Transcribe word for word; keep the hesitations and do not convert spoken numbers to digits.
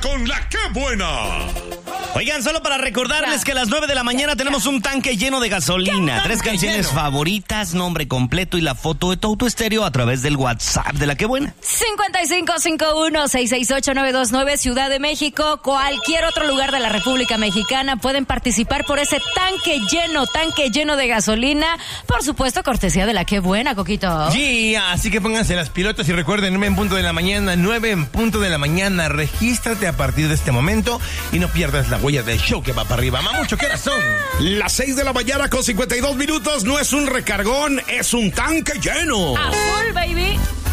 con la que buena. Oigan, solo para recordarles que a las nueve de la mañana tenemos un tanque lleno de gasolina. Tres canciones lleno? favoritas, nombre completo y la foto de tu auto estéreo a través del WhatsApp de la que buena. cincuenta y cinco cincuenta y uno, seiscientos sesenta y ocho, novecientos veintinueve, Ciudad de México, cualquier otro lugar de la República Mexicana, pueden participar por ese tanque lleno, tanque lleno de gasolina. Por supuesto, cortesía de la que buena, Coquito. Sí, así que pónganse las pilotas y recuerden, nueve en punto de la mañana, nueve en punto de la mañana. Regístrate a partir de este momento y no pierdas la huella del show que va para arriba. Mamucho, ¿qué horas son? Las seis de la mañana con cincuenta y dos minutos. No es un recargón, es un tanque lleno. A full, baby.